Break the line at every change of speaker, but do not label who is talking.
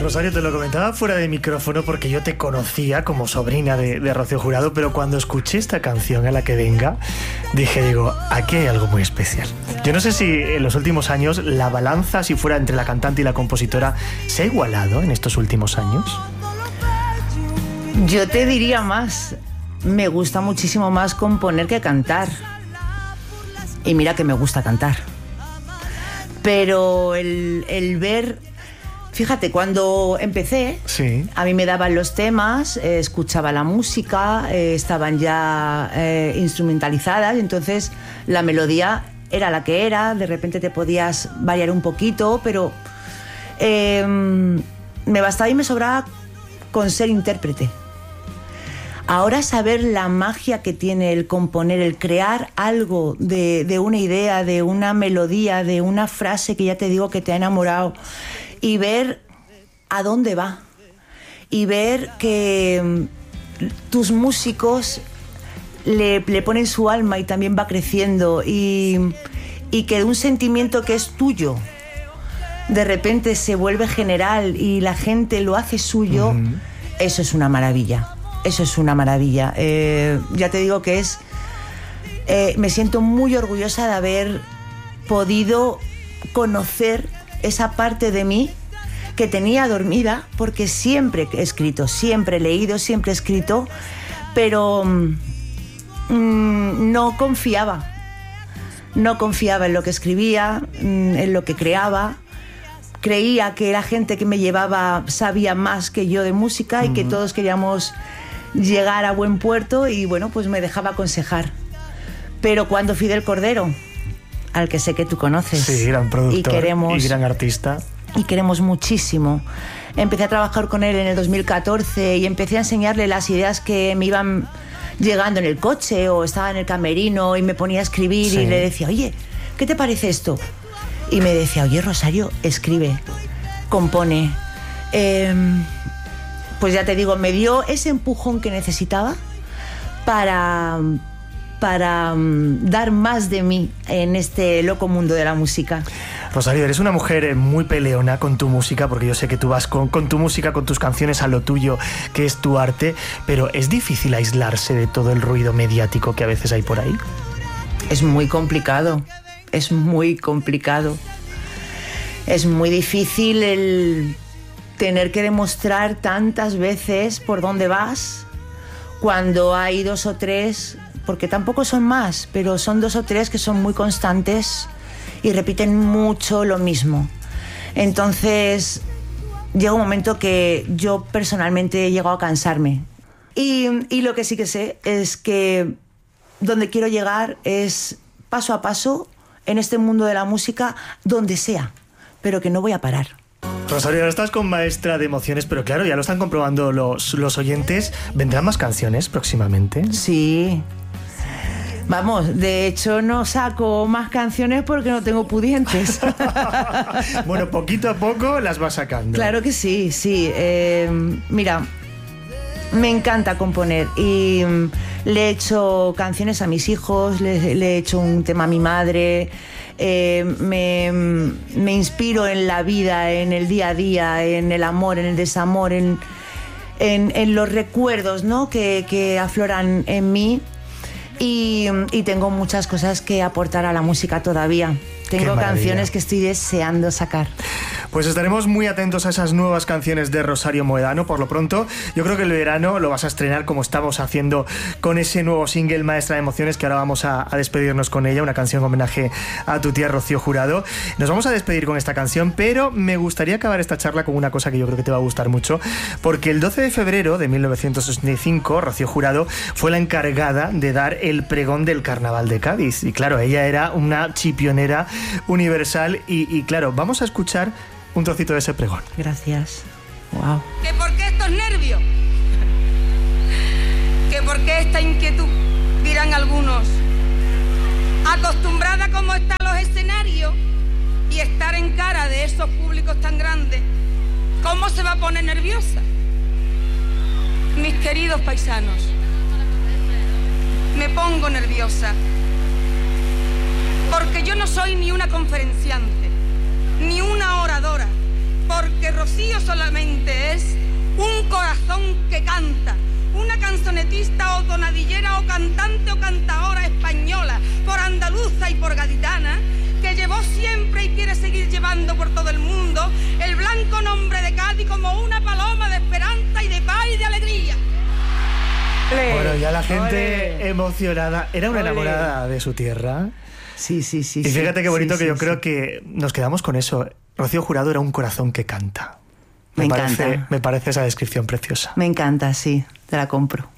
Rosario, te lo comentaba fuera de micrófono porque yo te conocía como sobrina de Rocío Jurado, pero cuando escuché esta canción, A la que venga, digo, aquí hay algo muy especial. Yo no sé si en los últimos años la balanza, si fuera entre la cantante y la compositora, se ha igualado en estos últimos años.
Yo te diría más, me gusta muchísimo más componer que cantar. Y mira que me gusta cantar. Pero el ver... Fíjate, cuando empecé,
sí,
a mí me daban los temas, escuchaba la música, estaban ya instrumentalizadas, entonces la melodía era la que era, de repente te podías variar un poquito, pero me bastaba y me sobraba con ser intérprete. Ahora saber la magia que tiene el componer, el crear algo de una idea, de una melodía, de una frase que ya te digo que te ha enamorado, y ver a dónde va, y ver que tus músicos le ponen su alma y también va creciendo, y que un sentimiento que es tuyo de repente se vuelve general y la gente lo hace suyo, eso es una maravilla. Eso es una maravilla. Ya te digo que me siento muy orgullosa de haber podido conocer esa parte de mí que tenía dormida, porque siempre he escrito, siempre he leído, siempre he escrito, pero no confiaba. No confiaba en lo que escribía, en lo que creaba. Creía que la gente que me llevaba sabía más que yo de música y que todos queríamos llegar a buen puerto, y bueno, pues me dejaba aconsejar. Pero cuando Fidel Cordero, al que sé que tú conoces,
sí, gran productor y gran artista,
y queremos muchísimo, empecé a trabajar con él en el 2014 y empecé a enseñarle las ideas que me iban llegando en el coche, o estaba en el camerino y me ponía a escribir, sí, y le decía, oye, ¿qué te parece esto? Y me decía, oye, Rosario, escribe, compone. Pues ya te digo, me dio ese empujón que necesitaba para dar más de mí en este loco mundo de la música.
Rosario, eres una mujer muy peleona con tu música, porque yo sé que tú vas con tu música, con tus canciones, a lo tuyo, que es tu arte, pero ¿es difícil aislarse de todo el ruido mediático que a veces hay por ahí?
Es muy complicado, es muy complicado. Es muy difícil el tener que demostrar tantas veces por dónde vas, cuando hay 2 o 3, porque tampoco son más, pero son 2 o 3 que son muy constantes y repiten mucho lo mismo. Entonces llega un momento que yo personalmente he llegado a cansarme, y lo que sí que sé es que donde quiero llegar es paso a paso en este mundo de la música, donde sea, pero que no voy a parar.
Rosario, ahora estás con Maestra de Emociones, pero claro, ya lo están comprobando los oyentes. ¿Vendrán más canciones próximamente?
Sí. Vamos, de hecho no saco más canciones porque no tengo pudientes.
Bueno, poquito a poco las vas sacando.
Claro que sí, sí. Mira, me encanta componer y le he hecho canciones a mis hijos, le he hecho un tema a mi madre. Me inspiro en la vida, en el día a día, en el amor, en el desamor, en los recuerdos, ¿no?, que afloran en mí, y tengo muchas cosas que aportar a la música todavía. Tengo canciones que estoy deseando sacar.
Pues estaremos muy atentos a esas nuevas canciones de Rosario Moedano. Por lo pronto, yo creo que el verano lo vas a estrenar, como estamos haciendo con ese nuevo single, Maestra de Emociones, que ahora vamos a despedirnos con ella, una canción en homenaje a tu tía Rocío Jurado. Nos vamos a despedir con esta canción, pero me gustaría acabar esta charla con una cosa que yo creo que te va a gustar mucho, porque el 12 de febrero de 1965, Rocío Jurado fue la encargada de dar el pregón del Carnaval de Cádiz. Y claro, ella era una chipionera universal, y claro, vamos a escuchar un trocito de ese pregón.
Gracias. Wow.
¿Que por qué estos nervios? ¿Que por qué esta inquietud? Dirán algunos. Acostumbrada como está a los escenarios y estar en cara de esos públicos tan grandes, ¿cómo se va a poner nerviosa? Mis queridos paisanos, me pongo nerviosa porque yo no soy ni una conferenciante, ni una oradora, porque Rocío Rocío solamente es un corazón que canta, una canzonetista o tonadillera o cantante o cantadora española, por andaluza y por gaditana, que llevó siempre y quiere seguir llevando por todo el mundo el blanco nombre de Cádiz como una paloma de esperanza y de paz y de alegría.
Bueno, ya la gente emocionada. Era una enamorada de su tierra.
Sí.
Y fíjate qué bonito que yo creo que nos quedamos con eso. Rocío Jurado era un corazón que canta.
Me encanta.
Me parece esa descripción preciosa.
Me encanta, sí, te la compro.